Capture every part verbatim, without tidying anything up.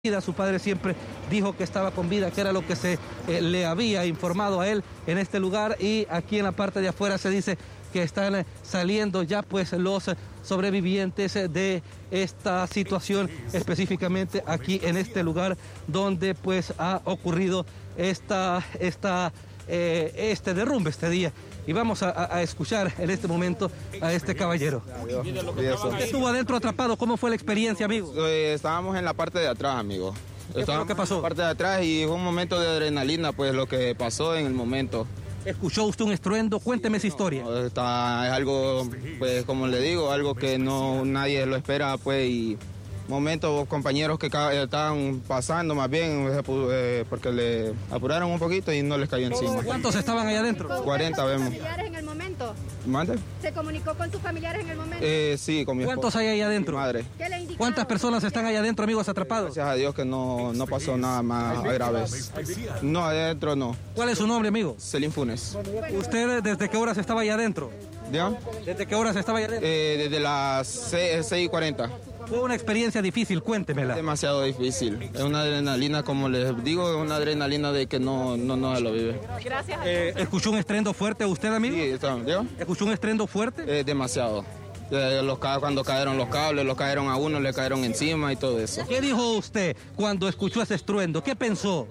Su padre siempre dijo que estaba con vida, que era lo que se eh, le había informado a él en este lugar, y aquí en la parte de afuera se dice que están eh, saliendo ya pues los sobrevivientes de esta situación, específicamente aquí en este lugar donde pues ha ocurrido esta, esta, eh, este derrumbe este día. Y vamos a, a escuchar en este momento a este caballero. ¿Usted estuvo adentro atrapado? ¿Cómo fue la experiencia, amigo? Eh, estábamos en la parte de atrás, amigo. ¿Qué fue lo que pasó? En la parte de atrás y fue un momento de adrenalina, pues lo que pasó en el momento. ¿Escuchó usted un estruendo? Cuénteme esa historia. No, está, es algo, pues como le digo, algo que no nadie lo espera, pues, y momentos, compañeros que estaban pasando más bien, eh, porque le apuraron un poquito y no les cayó encima. ¿Cuántos estaban allá adentro? cuarenta vemos. ¿Familiares en el momento? ¿Mande? ¿Se comunicó con sus familiares en el momento? Eh, sí, con mi esposa. ¿Cuántos hay allá adentro? Madre. ¿Qué le indicaron? ¿Cuántas personas están allá adentro, amigos, atrapados? Gracias a Dios que no, no pasó nada más grave. No, adentro no. ¿Cuál es su nombre, amigo? Celín Funes. ¿Usted desde qué horas estaba allá adentro? ¿Ya? ¿Desde qué horas estaba allá adentro? Eh, desde las seis y cuarenta. Fue una experiencia difícil, cuéntemela. Demasiado difícil. Es una adrenalina, como les digo, es una adrenalina de que no, no, no lo vive. Gracias. Eh, ¿Escuchó un estruendo fuerte usted, amigo? Sí, está, ¿ya? ¿Escuchó un estruendo fuerte? Eh, demasiado. Eh, los, cuando cayeron los cables, los cayeron a uno, le cayeron encima y todo eso. ¿Qué dijo usted cuando escuchó ese estruendo? ¿Qué pensó?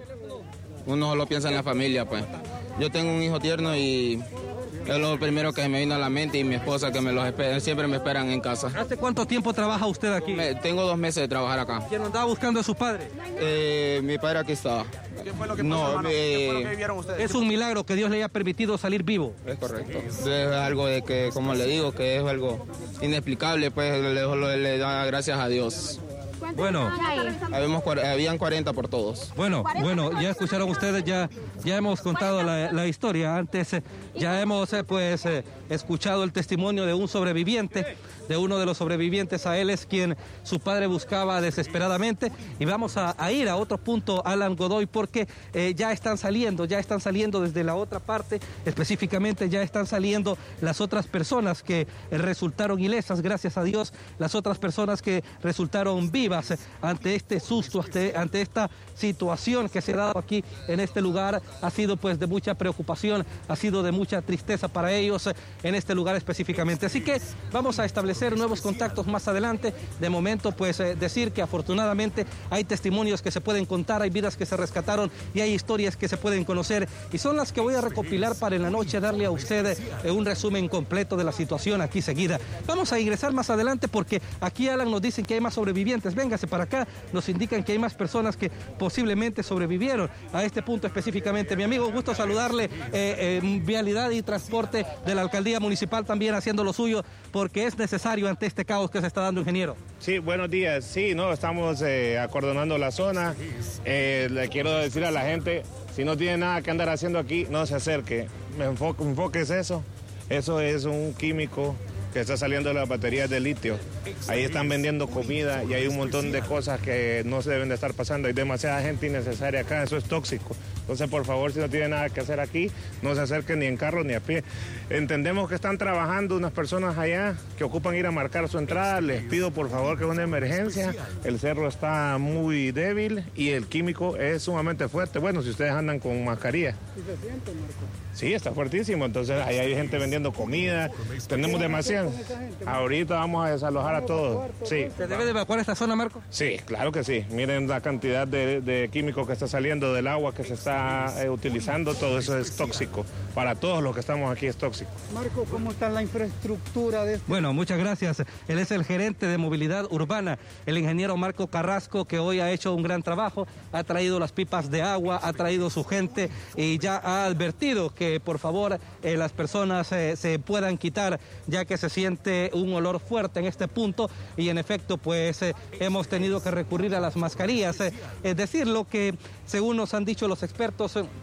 Uno solo piensa en la familia, pues. Yo tengo un hijo tierno y es lo primero que me vino a la mente, y mi esposa que me los espera, siempre me esperan en casa. ¿Hace cuánto tiempo trabaja usted aquí? Me, tengo dos meses de trabajar acá. ¿Quién andaba buscando a su padre? Eh, mi padre aquí estaba. ¿Qué fue lo que pasó, No, hermano? eh, ¿Qué fue lo que vivieron ustedes? Es un milagro que Dios le haya permitido salir vivo. Es correcto. Es algo de que, como le digo, que es algo inexplicable, pues le, le, le da gracias a Dios. Bueno, Habíamos, habían cuarenta por todos. bueno, bueno, ya escucharon ustedes, ya, ya hemos contado la, la historia. Antes eh, ya hemos eh, pues eh, escuchado el testimonio de un sobreviviente, de uno de los sobrevivientes. A él es quien su padre buscaba desesperadamente. Y vamos a, a ir a otro punto, Alan Godoy, porque eh, ya están saliendo, ya están saliendo desde la otra parte, específicamente ya están saliendo las otras personas que eh, resultaron ilesas, gracias a Dios, las otras personas que resultaron vivas ante este susto, ante, ante esta situación que se ha dado aquí en este lugar. Ha sido pues de mucha preocupación, ha sido de mucha tristeza para ellos en este lugar específicamente. Así que vamos a establecer nuevos contactos más adelante. De momento pues eh, decir que afortunadamente hay testimonios que se pueden contar, hay vidas que se rescataron y hay historias que se pueden conocer, y son las que voy a recopilar para en la noche darle a usted eh, un resumen completo de la situación aquí seguida. Vamos a ingresar más adelante porque aquí, Alan, nos dicen que hay más sobrevivientes. Véngase para acá, nos indican que hay más personas que posiblemente sobrevivieron a este punto específicamente. Mi amigo, gusto saludarle. Eh, eh, Vialidad y Transporte de la Alcaldía Municipal también haciendo lo suyo, porque es necesario ante este caos que se está dando, ingeniero. Sí, buenos días. Sí, no, estamos eh, acordonando la zona. Eh, le quiero decir a la gente, si no tiene nada que andar haciendo aquí, no se acerque. Me enfoque, enfoque es eso. Eso es un químico que está saliendo de las baterías de litio. Ahí están vendiendo comida y hay un montón de cosas que no se deben de estar pasando. Hay demasiada gente innecesaria acá, eso es tóxico. Entonces, por favor, si no tiene nada que hacer aquí, no se acerquen ni en carro ni a pie. Entendemos que están trabajando unas personas allá que ocupan ir a marcar su entrada. Les pido, por favor, que es una emergencia. El cerro está muy débil y el químico es sumamente fuerte. Bueno, si ustedes andan con mascarilla. ¿Y se siente, Marco? Sí, está fuertísimo. Entonces, ahí hay gente vendiendo comida. Tenemos demasiado. Ahorita vamos a desalojar a todos. Sí. ¿Se debe de evacuar esta zona, Marco? Sí, claro que sí. Miren la cantidad de, de químicos que está saliendo del agua que se está eh, utilizando. Todo eso es tóxico. Para todos los que estamos aquí es tóxico. Marco, ¿cómo está la infraestructura de este? Bueno, muchas gracias. Él es el gerente de movilidad urbana, el ingeniero Marco Carrasco, que hoy ha hecho un gran trabajo. Ha traído las pipas de agua, ha traído su gente y ya ha advertido que por favor eh, las personas eh, se puedan quitar, ya que se siente un olor fuerte en este punto, y en efecto pues eh, hemos tenido que recurrir a las mascarillas. Eh, es decir, lo que según nos han dicho los expertos, eh,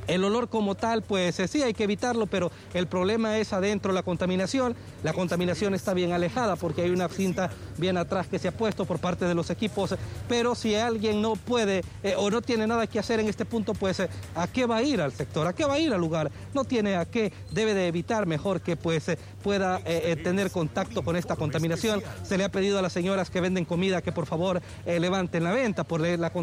El olor como tal, pues eh, sí hay que evitarlo, pero el problema es adentro la contaminación. La contaminación está bien alejada porque hay una cinta bien atrás que se ha puesto por parte de los equipos, pero si alguien no puede eh, o no tiene nada que hacer en este punto, pues eh, ¿a qué va a ir al sector? ¿A qué va a ir al lugar? No tiene a qué, debe de evitar mejor que pues eh, pueda eh, eh, tener contacto con esta contaminación. Se le ha pedido a las señoras que venden comida que por favor eh, levanten la venta por la